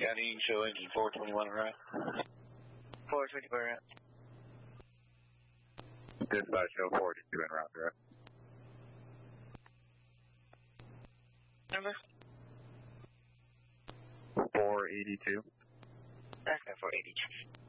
County, show engine 421 right. 421 right. Dispatch show 42 en route direct. Number? 482. That's not 482.